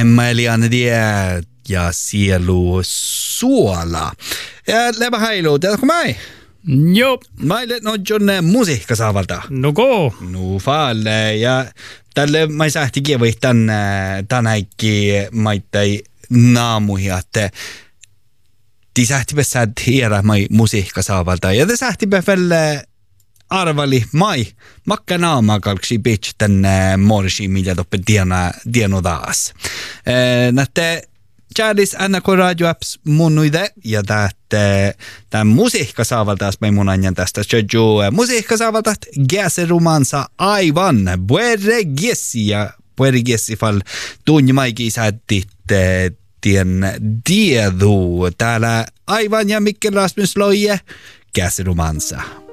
Emelian die ja sielu suola. Ja lämä hailu, tiedätkö mai? Joo. Maille no jonne musiikka saavalta. No go. No falle ja tälle mai sähti kievoi tän häikki maittai naamuja, että ti sähtipä sä tiedä mai musiikka saavalta. Ja te sähtipä välle arvali mai makka naama kalksi bitch tänne morsi mitä toppe tieno taas. Näette Chadis NK Radio Apps munnuide ja tämän musiikka saavaltaas me mun anjan tästä Jojo musiikka saavaltaat Gäseromansa aivan Puere Gessi fall tunnimaiki säättit tien diedu täällä aivan ja Mikkel Rasmus Loije Gäseromansa.